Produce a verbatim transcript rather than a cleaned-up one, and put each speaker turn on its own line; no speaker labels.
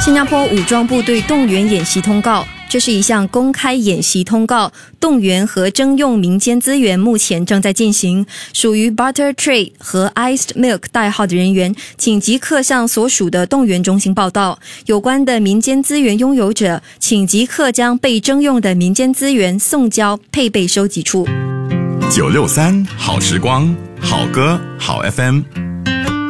新加坡武装部队动员演习通告，这是一项公开演习通告，动员和征用民间资源目前正在进行。属于 Butter Trade 和 Iced Milk 代号的人员，请即刻向所属的动员中心报到。有关的民间资源拥有者，请即刻将被征用的民间资源送交配备收集处。
九六三好时光，好歌好 F M。